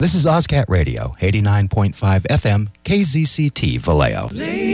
This is OzCat Radio, 89.5 FM, KZCT Vallejo.